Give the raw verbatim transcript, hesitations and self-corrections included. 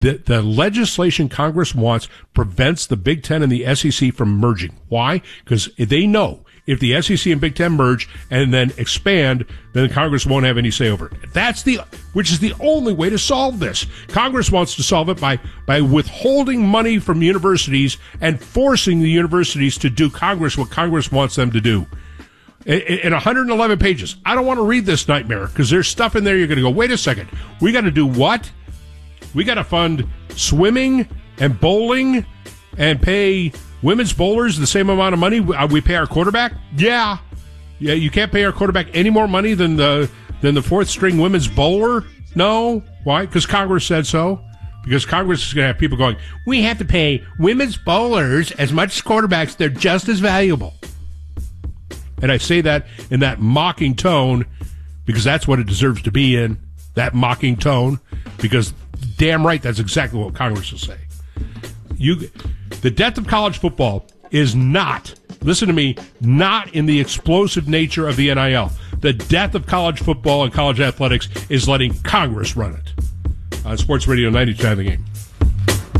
The, the legislation Congress wants prevents the Big Ten and the S E C from merging. Why? Because they know if the S E C and Big Ten merge and then expand, then Congress won't have any say over it. That's the, which is the only way to solve this. Congress wants to solve it by, by withholding money from universities and forcing the universities to do Congress what Congress wants them to do. In one hundred eleven pages. I don't want to read this nightmare because there's stuff in there you're going to go, wait a second. We got to do what? We got to fund swimming and bowling and pay women's bowlers the same amount of money we pay our quarterback? Yeah. Yeah, you can't pay our quarterback any more money than the than the fourth string women's bowler? No. Why? Because Congress said so. Because Congress is going to have people going, we have to pay women's bowlers as much as quarterbacks. They're just as valuable. And I say that in that mocking tone because that's what it deserves to be in, that mocking tone, because damn right that's exactly what Congress will say. You, the death of college football is not, listen to me, not in the explosive nature of the N I L. The death of college football and college athletics is letting Congress run it. On Sports Radio ninety-two, The Game.